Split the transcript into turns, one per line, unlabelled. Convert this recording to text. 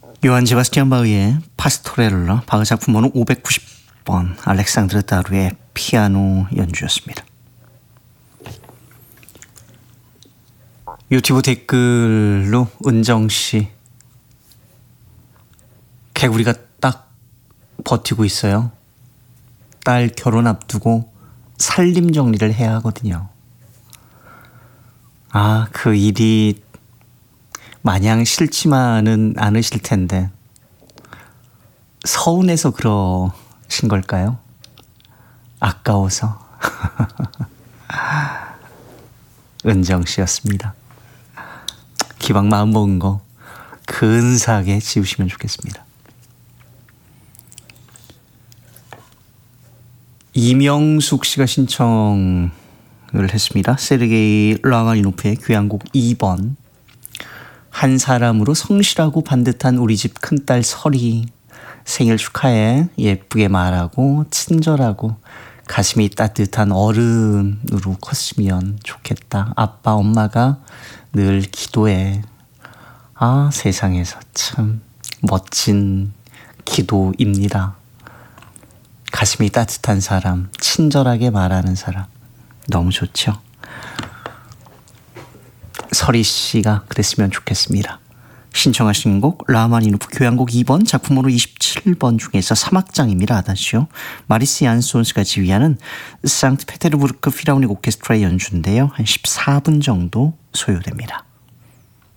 요한 제바스티안 바흐의 파스토렐라, 바흐 작품 번호 590번, 알렉산드르 다루의 피아노 연주였습니다. 유튜브 댓글로 은정씨, 개구리가 딱 버티고 있어요. 딸 결혼 앞두고 살림 정리를 해야 하거든요. 그 일이 마냥 싫지만은 않으실 텐데 서운해서 그러신 걸까요? 아까워서. 은정씨였습니다. 기왕 마음 먹은 거 근사하게 지우시면 좋겠습니다. 이명숙 씨가 신청을 했습니다. 세르게이 라마니노프의 교향곡 2번. 한 사람으로 성실하고 반듯한 우리 집 큰딸 설이 생일 축하해. 예쁘게 말하고 친절하고 가슴이 따뜻한 어른으로 컸으면 좋겠다. 아빠 엄마가 늘 기도해. 세상에서 참 멋진 기도입니다. 가슴이 따뜻한 사람, 친절하게 말하는 사람, 너무 좋죠. 설희 씨가 그랬으면 좋겠습니다. 신청하신 곡 라마니노프 교향곡 2번, 작품으로 27번 중에서 3악장입니다. 아다시오. 마리스 얀손스가 지휘하는 상트페테르부르크 필하모닉 오케스트라의 연주인데요. 한 14분 정도 소요됩니다.